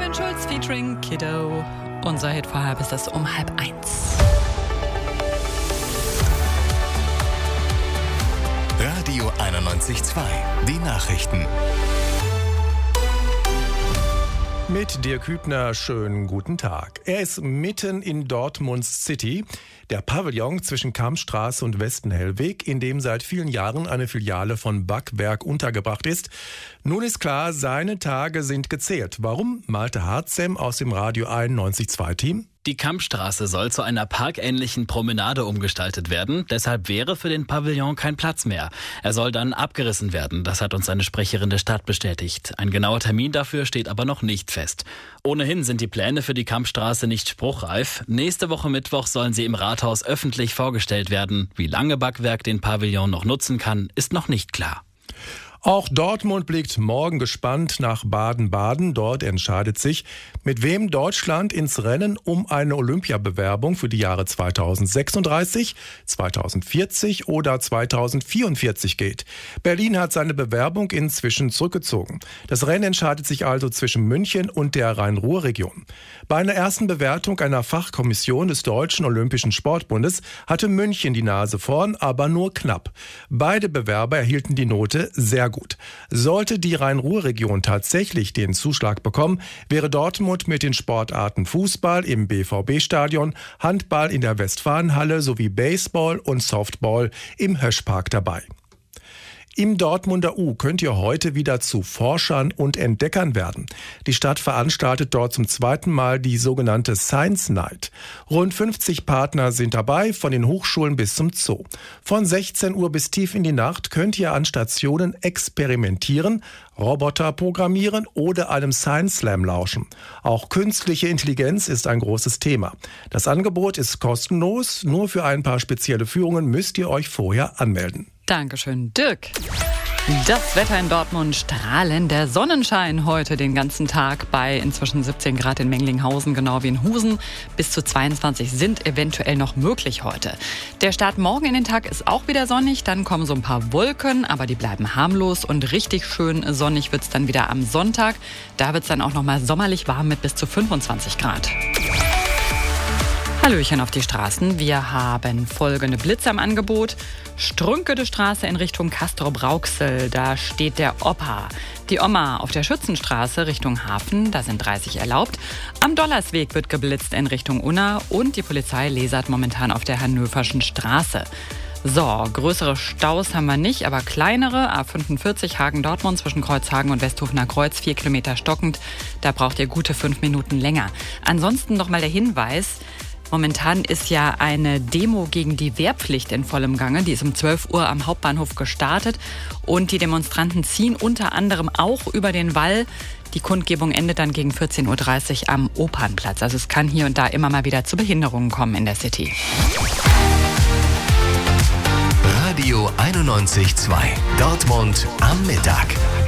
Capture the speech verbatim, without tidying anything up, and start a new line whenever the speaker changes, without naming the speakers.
Robin Schulz featuring Kiddo. Unser Hit vor halb ist es um halb eins.
Radio einundneunzig Komma zwei, die Nachrichten.
Mit Dirk Hübner, schönen guten Tag. Er ist mitten in Dortmunds City, der Pavillon zwischen Kammstraße und Westenhellweg, in dem seit vielen Jahren eine Filiale von Backwerk untergebracht ist. Nun ist klar, seine Tage sind gezählt. Warum? Malte Harzem aus dem Radio einundneunzig Komma zwei Team.
Die Kammstraße soll zu einer parkähnlichen Promenade umgestaltet werden. Deshalb wäre für den Pavillon kein Platz mehr. Er soll dann abgerissen werden. Das hat uns eine Sprecherin der Stadt bestätigt. Ein genauer Termin dafür steht aber noch nicht fest. Ohnehin sind die Pläne für die Kammstraße nicht spruchreif. Nächste Woche Mittwoch sollen sie im Rathaus öffentlich vorgestellt werden. Wie lange Backwerk den Pavillon noch nutzen kann, ist noch nicht klar.
Auch Dortmund blickt morgen gespannt nach Baden-Baden. Dort entscheidet sich, mit wem Deutschland ins Rennen um eine Olympiabewerbung für die Jahre zweitausendsechsunddreißig, zweitausendvierzig oder zweitausendvierundvierzig geht. Berlin hat seine Bewerbung inzwischen zurückgezogen. Das Rennen entscheidet sich also zwischen München und der Rhein-Ruhr-Region. Bei einer ersten Bewertung einer Fachkommission des Deutschen Olympischen Sportbundes hatte München die Nase vorn, aber nur knapp. Beide Bewerber erhielten die Note sehr gut. Sollte die Rhein-Ruhr-Region tatsächlich den Zuschlag bekommen, wäre Dortmund mit den Sportarten Fußball im B V B-Stadion, Handball in der Westfalenhalle sowie Baseball und Softball im Höschpark dabei. Im Dortmunder U könnt ihr heute wieder zu Forschern und Entdeckern werden. Die Stadt veranstaltet dort zum zweiten Mal die sogenannte Science Night. Rund fünfzig Partner sind dabei, von den Hochschulen bis zum Zoo. Von sechzehn Uhr bis tief in die Nacht könnt ihr an Stationen experimentieren, Roboter programmieren oder einem Science Slam lauschen. Auch künstliche Intelligenz ist ein großes Thema. Das Angebot ist kostenlos, nur für ein paar spezielle Führungen müsst ihr euch vorher anmelden.
Dankeschön, Dirk. Das Wetter in Dortmund, strahlender Sonnenschein heute den ganzen Tag bei inzwischen siebzehn Grad in Menglinghausen, genau wie in Husen. Bis zu zweiundzwanzig sind eventuell noch möglich heute. Der Start morgen in den Tag ist auch wieder sonnig, dann kommen so ein paar Wolken, aber die bleiben harmlos und richtig schön sonnig wird es dann wieder am Sonntag. Da wird es dann auch noch mal sommerlich warm mit bis zu fünfundzwanzig Grad. Hallöchen auf die Straßen. Wir haben folgende Blitze am Angebot. Strünkede Straße in Richtung Castrop-Rauxel, da steht der Opa. Die Oma auf der Schützenstraße Richtung Hafen, da sind dreißig erlaubt. Am Dollersweg wird geblitzt in Richtung Unna und die Polizei lasert momentan auf der Hannöverschen Straße. So, größere Staus haben wir nicht, aber kleinere. A fünfundvierzig Hagen-Dortmund zwischen Kreuzhagen und Westhofener Kreuz, vier Kilometer stockend. Da braucht ihr gute fünf Minuten länger. Ansonsten nochmal der Hinweis. Momentan ist ja eine Demo gegen die Wehrpflicht in vollem Gange. Die ist um zwölf Uhr am Hauptbahnhof gestartet. Und die Demonstranten ziehen unter anderem auch über den Wall. Die Kundgebung endet dann gegen vierzehn Uhr dreißig am Opernplatz. Also es kann hier und da immer mal wieder zu Behinderungen kommen in der City.
Radio einundneunzig Komma zwei. Dortmund am Mittag.